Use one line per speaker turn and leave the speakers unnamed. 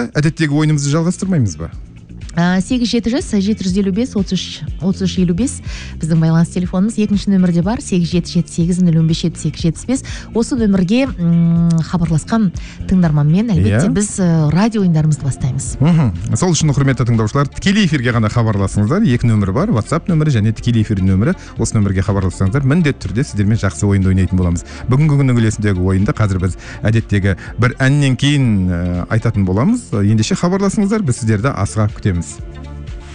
болса, әдеттегі ойынымызды жалғастырмаймыз ба?
8-7-8-33-55 біздің байланыс телефонымыз. Екінші нөмірде бар 8-7-8-05-78-75. Осы нөмірге хабарласқан тыңдарманмен әлбетте біз радио ойындарымызды бастаймыз.
Сол үшін құрметті тыңдаушылар, тікелей эфирге ғана хабарласыңыздар. Екі нөмірі бар, WhatsApp нөмірі және тікелей эфир нөмірі. Осы нөмірге хабарлассаңыздар, міндетті түрде сіздермен жақсы ойынды ойнайтын боламыз. Бүгінгі күннің үлесіндегі ойынды қазір біз әдеттегі бір әннен кейін айтатын боламыз. Ендеше хабарласыңыздар, біз сіздерді асыға күтеміз.